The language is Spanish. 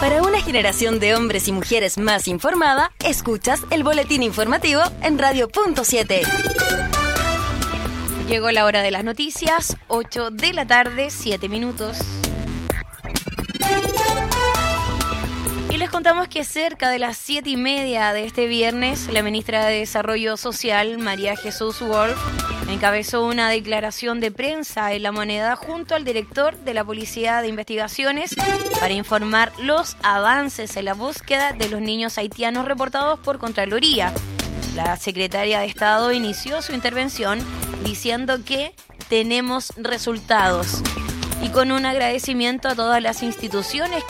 Para una generación de hombres y mujeres más informada, escuchas el boletín informativo en Radio.7. Llegó la hora de las noticias, 8 de la tarde, 7 minutos. Y les contamos que cerca de las 7:30 de este viernes, la ministra de Desarrollo Social, María Jesús Wolf, encabezó una declaración de prensa en La Moneda junto al director de la Policía de Investigaciones para informar los avances en la búsqueda de los niños haitianos reportados por Contraloría. La secretaria de Estado inició su intervención diciendo que tenemos resultados y con un agradecimiento a todas las instituciones